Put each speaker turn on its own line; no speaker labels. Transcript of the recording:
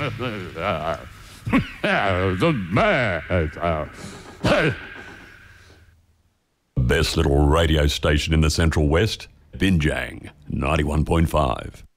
Best little radio station in the Central West, Binjang 91.5.